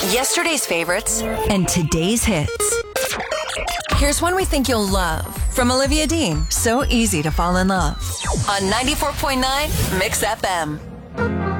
Yesterday's favorites and today's hits. Here's one we think you'll love from Olivia Dean. So easy to fall in love on 94.9 Mix FM.